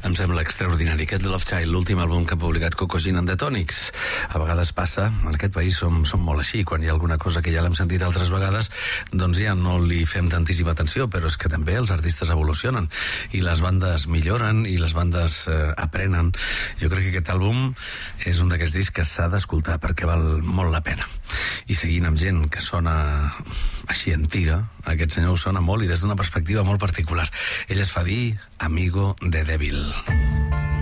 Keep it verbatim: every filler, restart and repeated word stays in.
Em sembla extraordinari. Aquest Love Child, l'últim àlbum que ha publicat Coco Jean and the Tonics. A vegades passa, en aquest país som, som molt així, quan hi ha alguna cosa que ja l'hem sentit altres vegades, doncs ja no li fem tantíssima atenció, però és que també els artistes evolucionen i les bandes milloren i les bandes eh, aprenen. Jo crec que aquest àlbum és un d'aquests discs que s'ha d'escoltar perquè val molt la pena. I seguint amb gent que sona així antiga, aquest senyor ho sona molt i des d'una perspectiva molt particular. Ell es fa dir Amigo de Devil.